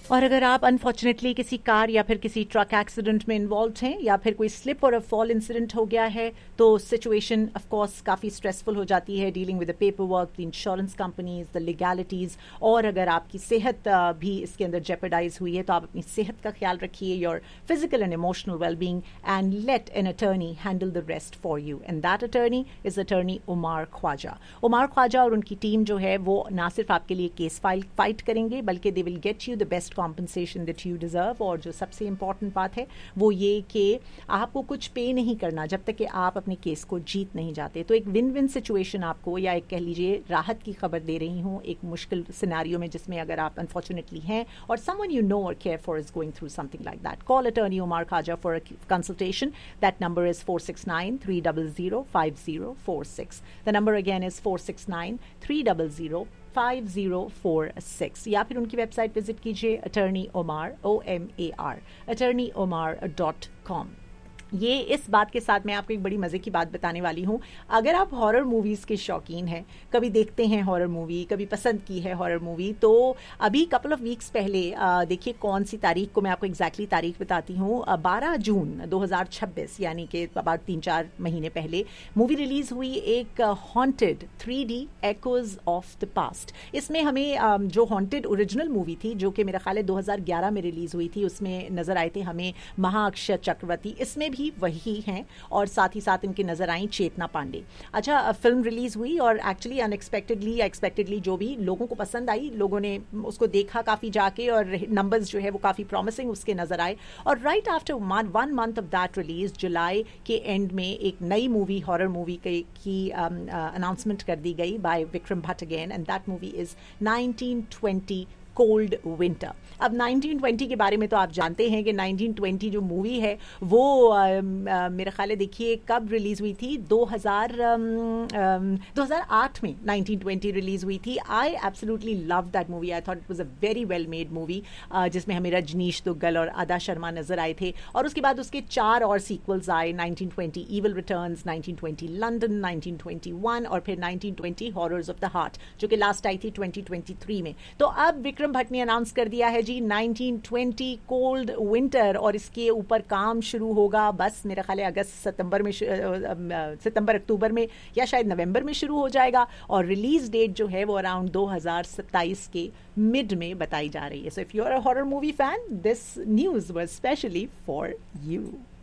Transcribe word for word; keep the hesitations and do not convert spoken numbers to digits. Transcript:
और अगर आप अनफॉर्चुनेटली किसी कार या फिर किसी ट्रक एक्सीडेंट में इन्वॉल्व हैं या फिर कोई स्लिप और अ फॉल इंसिडेंट हो गया है तो सिचुएशन ऑफ कोर्स काफ़ी स्ट्रेसफुल हो जाती है, dealing with the paper work, the insurance companies, the legalities. और अगर आपकी सेहत भी इसके अंदर जेपरडाइज हुई है तो आप अपनी सेहत का ख्याल रखिए, your physical and emotional wellbeing, and let N attorney handle the rest for you, and that attorney is attorney उमार Khwaja. उमार Khwaja और उनकी टीम जो है वो ना सिर्फ आपके लिए केस फाइल फाइट करेंगे बल्कि they will get you the best compensation that you deserve. और जो सबसे इंपॉर्टेंट बात है वो ये कि आपको कुछ पे नहीं करना जब तक कि आप अपने केस को जीत नहीं जाते। तो एक विन विन सिचुएशन आपको, या एक कह लीजिए राहत की खबर दे रही हूँ एक मुश्किल सिनेरियो में जिसमें अगर आप अनफॉर्चुनेटली हैं और समवन यू नो और care for is going through something like that, call attorney उमार Khwaja for a consultation. That number is four six nine, three zero zero, five zero four six. The number again is four six nine, three zero zero, five zero four six. या फिर उनकी website visit कीजिए attorney OMR, O M A R, attorney OMR dot com. ये इस बात के साथ मैं आपको एक बड़ी मज़े की बात बताने वाली हूँ. अगर आप हॉरर मूवीज़ के शौकीन हैं, कभी देखते हैं हॉरर मूवी, कभी पसंद की है हॉरर मूवी, तो अभी कपल ऑफ वीक्स पहले देखिए कौन सी तारीख को, मैं आपको एग्जैक्टली तारीख बताती हूँ, बारह जून दो हज़ार छब्बीस यानी कि अब तीन चार महीने पहले मूवी रिलीज़ हुई एक haunted three D echoes of the past. इसमें हमें जो हॉन्टेड ओरिजिनल मूवी थी जो कि मेरा ख्याल है दो हज़ार ग्यारह में रिलीज़ हुई थी, उसमें नज़र आए थे हमें महाअक्षय चक्रवर्ती, इसमें भी वही हैं, और साथ ही साथ इनकी नजर आई चेतना पांडे. अच्छा, फिल्म रिलीज हुई और एक्चुअली अनएक्सपेक्टेडली या एक्सपेक्टेडली जो भी लोगों को पसंद आई, लोगों ने उसको देखा काफी जाके और नंबर्स जो है वो काफी प्रॉमिसिंग उसके नजर आए. और right after one month of that release, जुलाई के एंड में एक नई मूवी, हॉरर मूवी की अनाउंसमेंट कर दी गई bye Vikram Bhatt again, and that movie is nineteen twenty cold winter. अब नाइनटीन ट्वेंटी के बारे में तो आप जानते हैं कि नाइनटीन ट्वेंटी जो मूवी है वो मेरा ख्याल है, देखिए कब रिलीज हुई थी, दो हज़ार दो हज़ार आठ में नाइनटीन ट्वेंटी रिलीज हुई थी. I absolutely love that movie. I thought it was a very well made movie जिसमें हमें रजनीश दुग्गल और अदा शर्मा नजर आए थे. और उसके बाद उसके चार और सीक्वल्स आए, nineteen twenty evil returns, nineteen twenty London, nineteen twenty one और फिर nineteen twenty horrors of the heart जो कि लास्ट आई थी ट्वेंटी ट्वेंटी थ्री में. तो अब विक्रम भट्ट ने अनाउंस कर दिया है जी नाइनटीन ट्वेंटी कोल्ड विंटर, और इसके ऊपर काम शुरू होगा बस मेरा ख्याल है अगस्त सितंबर में, सितंबर अक्टूबर में या शायद नवंबर में शुरू हो जाएगा. और रिलीज डेट जो है वो अराउंड दो हज़ार सत्ताईस के मिड में बताई जा रही है. So if you are a horror movie fan, this news was specially for you.